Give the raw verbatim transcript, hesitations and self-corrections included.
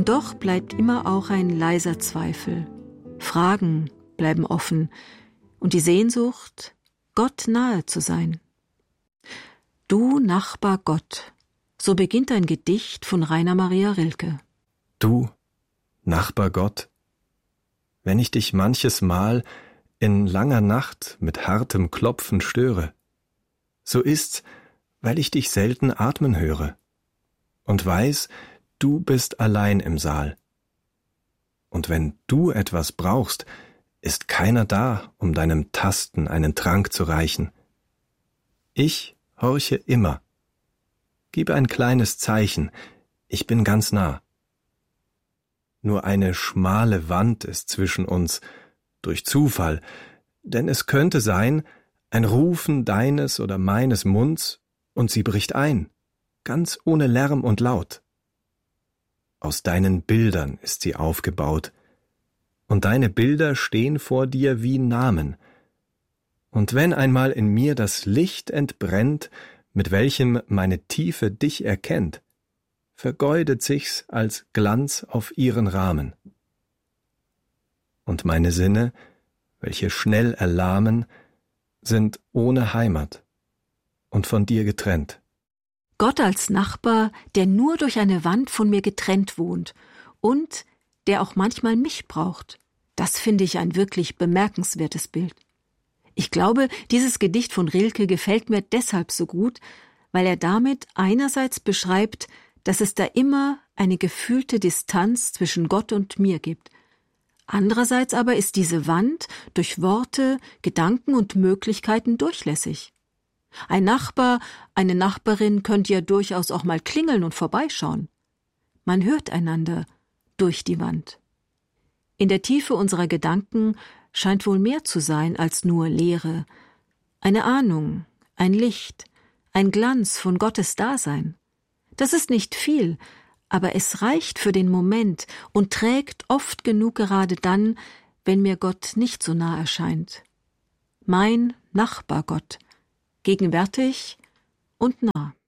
Und doch bleibt immer auch ein leiser Zweifel. Fragen bleiben offen und die Sehnsucht, Gott nahe zu sein. Du Nachbar Gott, so beginnt ein Gedicht von Rainer Maria Rilke. Du Nachbar Gott, wenn ich dich manches Mal in langer Nacht mit hartem Klopfen störe, so ist's, weil ich dich selten atmen höre und weiß, du bist allein im Saal. Und wenn du etwas brauchst, ist keiner da, um deinem Tasten einen Trank zu reichen. Ich horche immer. Gib ein kleines Zeichen, ich bin ganz nah. Nur eine schmale Wand ist zwischen uns, durch Zufall, denn es könnte sein, ein Rufen deines oder meines Munds, und sie bricht ein, ganz ohne Lärm und Laut. Aus deinen Bildern ist sie aufgebaut, und deine Bilder stehen vor dir wie Namen. Und wenn einmal in mir das Licht entbrennt, mit welchem meine Tiefe dich erkennt, vergeudet sich's als Glanz auf ihren Rahmen. Und meine Sinne, welche schnell erlahmen, sind ohne Heimat und von dir getrennt. Gott als Nachbar, der nur durch eine Wand von mir getrennt wohnt und der auch manchmal mich braucht, das finde ich ein wirklich bemerkenswertes Bild. Ich glaube, dieses Gedicht von Rilke gefällt mir deshalb so gut, weil er damit einerseits beschreibt, dass es da immer eine gefühlte Distanz zwischen Gott und mir gibt. Andererseits aber ist diese Wand durch Worte, Gedanken und Möglichkeiten durchlässig. Ein Nachbar, eine Nachbarin könnte ja durchaus auch mal klingeln und vorbeischauen. Man hört einander durch die Wand. In der Tiefe unserer Gedanken scheint wohl mehr zu sein als nur Leere. Eine Ahnung, ein Licht, ein Glanz von Gottes Dasein. Das ist nicht viel, aber es reicht für den Moment und trägt oft genug gerade dann, wenn mir Gott nicht so nah erscheint. Mein Nachbargott, gegenwärtig und nah.